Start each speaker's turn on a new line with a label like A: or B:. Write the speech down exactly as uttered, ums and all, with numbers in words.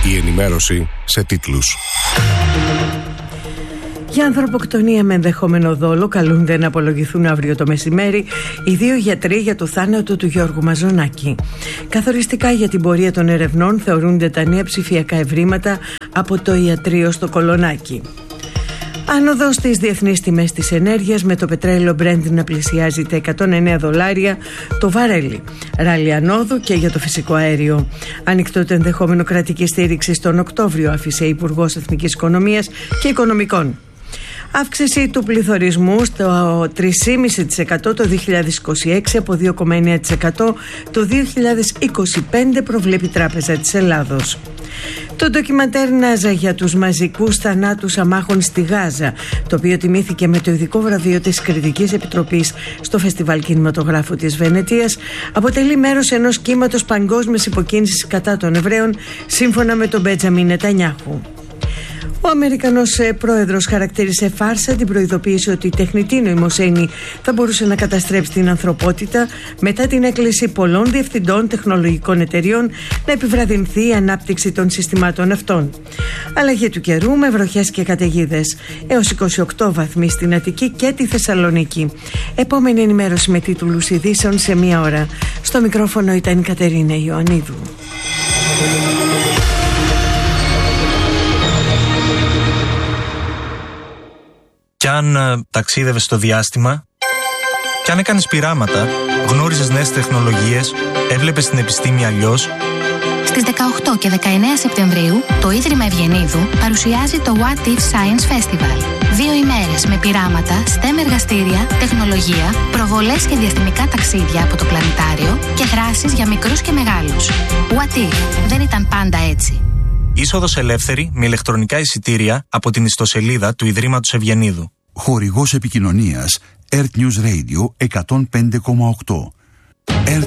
A: Η ενημέρωση σε τίτλους.
B: Για ανθρωποκτονία με ενδεχόμενο δόλο καλούνται να απολογηθούν αύριο το μεσημέρι οι δύο γιατροί για το θάνατο του Γιώργου Μαζονάκη. Καθοριστικά για την πορεία των ερευνών θεωρούνται τα νέα ψηφιακά ευρήματα από το ιατρείο στο Κολονάκι. Άνοδος στις διεθνείς τιμές της ενέργειας, με το πετρέλαιο Brent να πλησιάζει τα εκατόν εννέα δολάρια το βαρέλι. Ράλι ανόδου και για το φυσικό αέριο. Ανοιχτό το ενδεχόμενο κρατική στήριξη τον Οκτώβριο, άφησε η Υπουργός Εθνικής Οικονομίας και Οικονομικών. Αύξηση του πληθωρισμού στο τρία κόμμα πέντε τοις εκατό το δύο χιλιάδες είκοσι έξι από δύο κόμμα εννέα τοις εκατό το δύο χιλιάδες είκοσι πέντε, προβλέπει η Τράπεζα της Ελλάδος. Το ντοκιμαντέρ Νάζα για τους μαζικούς θανάτους αμάχων στη Γάζα, το οποίο τιμήθηκε με το ειδικό βραβείο της Κριτικής Επιτροπής στο Φεστιβάλ Κινηματογράφου της Βενετίας, αποτελεί μέρος ενός κύματος παγκόσμιας υποκίνησης κατά των Εβραίων, σύμφωνα με τον Μπέτζαμιν Νετανιάχου. Ο Αμερικανός πρόεδρος χαρακτήρισε φάρσα την προειδοποίηση ότι η τεχνητή νοημοσύνη θα μπορούσε να καταστρέψει την ανθρωπότητα, μετά την έκκληση πολλών διευθυντών τεχνολογικών εταιριών να επιβραδυνθεί η ανάπτυξη των συστημάτων αυτών. Αλλαγή του καιρού με βροχές και καταιγίδες. Έως είκοσι οκτώ βαθμοί στην Αττική και τη Θεσσαλονίκη. Επόμενη ενημέρωση με τίτλους ειδήσεων σε μία ώρα. Στο μικρόφωνο ήταν η Κατερίνα Ιωαννίδου.
C: Κι αν ε, ταξίδευες στο διάστημα, κι αν έκανες πειράματα, γνώριζες νέες τεχνολογίες, έβλεπες την επιστήμη αλλιώς.
D: Στις δεκαοκτώ και δεκαεννέα Σεπτεμβρίου, το Ίδρυμα Ευγενίδου παρουσιάζει το What If Science Festival. Δύο ημέρες με πειράματα, STEM εργαστήρια, τεχνολογία, προβολές και διαστημικά ταξίδια από το πλανητάριο και δράσεις για μικρούς και μεγάλους. What If, δεν ήταν πάντα έτσι.
C: Είσοδος ελεύθερη με ηλεκτρονικά εισιτήρια από την ιστοσελίδα του Ιδρύματος Ευγενίδου.
E: Χορηγός επικοινωνίας Earth News Radio εκατόν πέντε κόμμα οκτώ.